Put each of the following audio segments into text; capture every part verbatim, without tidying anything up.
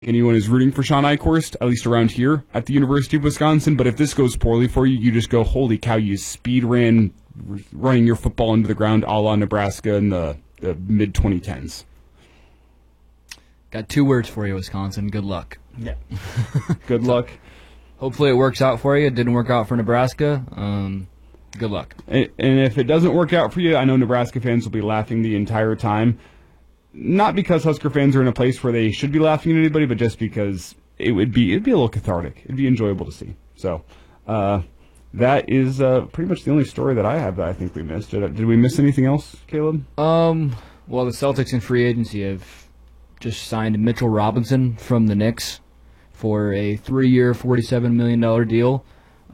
anyone is rooting for Sean Eichhorst, at least around here at the University of Wisconsin. But if this goes poorly for you, you just go, holy cow, you speed ran running your football into the ground a la Nebraska in the, the mid twenty tens. Got two words for you, Wisconsin. Good luck. Yeah. Good luck. Hopefully it works out for you. It didn't work out for Nebraska. Um, good luck. And, and if it doesn't work out for you, I know Nebraska fans will be laughing the entire time. Not because Husker fans are in a place where they should be laughing at anybody, but just because it would be it'd be a little cathartic. It'd be enjoyable to see. So uh, that is uh, pretty much the only story that I have that I think we missed. Did, did we miss anything else, Caleb? Um. Well, the Celtics in free agency have just signed Mitchell Robinson from the Knicks for a three-year, forty-seven million dollars deal.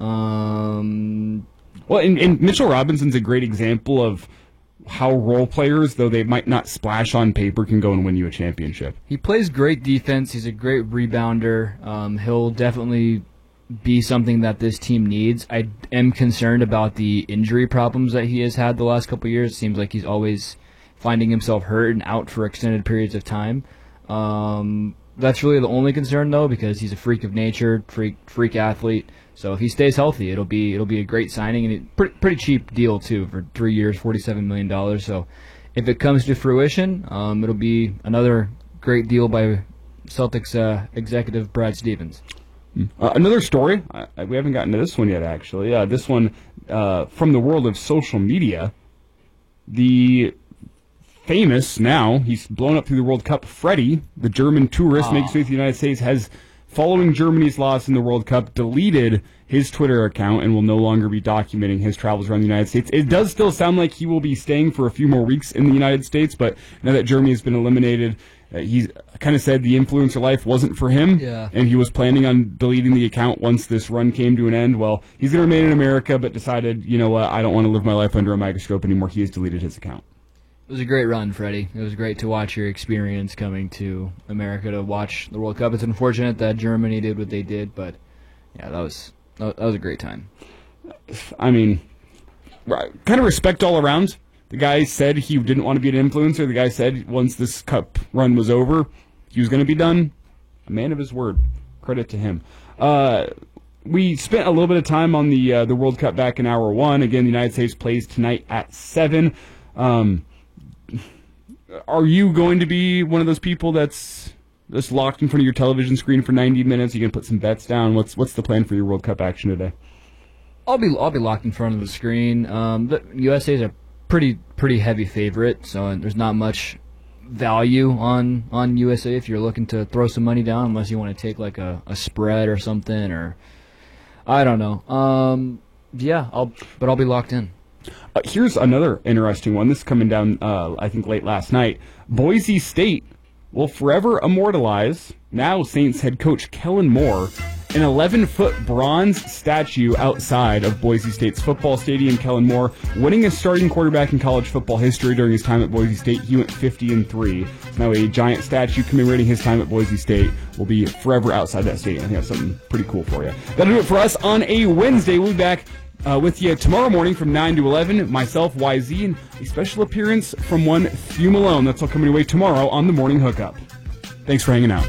Um. Well, and, and Mitchell Robinson's a great example of how role players, though they might not splash on paper, can go and win you a championship. He plays great defense. He's a great rebounder. Um, he'll definitely be something that this team needs. I am concerned about the injury problems that he has had the last couple of years. It seems like he's always finding himself hurt and out for extended periods of time. Um, that's really the only concern, though, because he's a freak of nature, freak freak athlete. So if he stays healthy, it'll be it'll be a great signing, and a pretty, pretty cheap deal too for three years, forty-seven million dollars. So if it comes to fruition, um, it'll be another great deal by Celtics uh, executive Brad Stevens. Uh, another story. Uh, we haven't gotten to this one yet, actually. Uh, this one uh, from the world of social media. The famous now, he's blown up through the World Cup. Freddie, the German tourist, oh. makes way to the United States, has, following Germany's loss in the World Cup, deleted his Twitter account and will no longer be documenting his travels around the United States. It does still sound like he will be staying for a few more weeks in the United States, but now that Germany has been eliminated, uh, he's kind of said the influencer life wasn't for him, yeah. and he was planning on deleting the account once this run came to an end. Well, he's going to remain in America, but decided, you know what, I don't want to live my life under a microscope anymore. He has deleted his account. It was a great run, Freddie. It was great to watch your experience coming to America to watch the World Cup. It's unfortunate that Germany did what they did, but yeah, that was that was a great time. I mean, kind of respect all around. The guy said he didn't want to be an influencer. The guy said once this cup run was over, he was going to be done. A man of his word. Credit to him. Uh, we spent a little bit of time on the uh, the World Cup back in hour one. Again, the United States plays tonight at seven. Um, Are you going to be one of those people that's just locked in front of your television screen for ninety minutes? Are you going to put some bets down? What's what's the plan for your World Cup action today? I'll be I'll be locked in front of the screen. Um, the U S A is a pretty pretty heavy favorite, so there's not much value on, on U S A if you're looking to throw some money down, unless you want to take like a, a spread or something, or I don't know. Um, yeah, I'll but I'll be locked in. Uh, here's another interesting one. This is coming down, uh, I think, late last night. Boise State will forever immortalize now Saints head coach Kellen Moore, an eleven-foot bronze statue outside of Boise State's football stadium. Kellen Moore winning as starting quarterback in college football history during his time at Boise State. He went fifty and three. Now a giant statue commemorating his time at Boise State will be forever outside that stadium. I think that's something pretty cool for you. That'll do it for us on a Wednesday. We'll be back Uh, with you tomorrow morning from nine to eleven, myself, Y Z, and a special appearance from one Hugh Malone. That's all coming your way tomorrow on The Morning Hookup. Thanks for hanging out.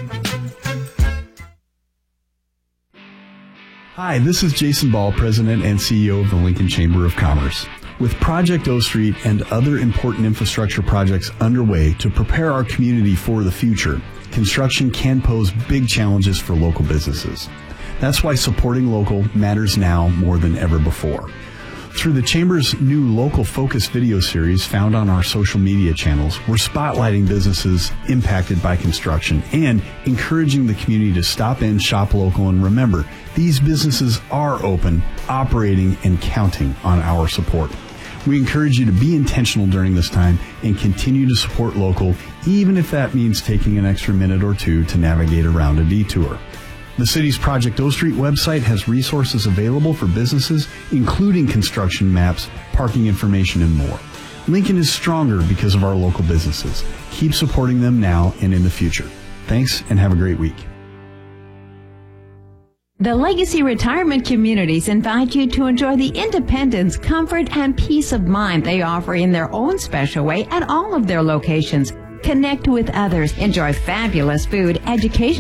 Hi, this is Jason Ball, President and C E O of the Lincoln Chamber of Commerce. With Project O Street and other important infrastructure projects underway to prepare our community for the future, construction can pose big challenges for local businesses. That's why supporting local matters now more than ever before. Through the Chamber's new Local Focus video series found on our social media channels, we're spotlighting businesses impacted by construction and encouraging the community to stop in, shop local, and remember, these businesses are open, operating, and counting on our support. We encourage you to be intentional during this time and continue to support local, even if that means taking an extra minute or two to navigate around a detour. The city's Project O Street website has resources available for businesses, including construction maps, parking information, and more. Lincoln is stronger because of our local businesses. Keep supporting them now and in the future. Thanks, and have a great week. The Legacy Retirement Communities invite you to enjoy the independence, comfort, and peace of mind they offer in their own special way at all of their locations. connect with others, enjoy fabulous food, education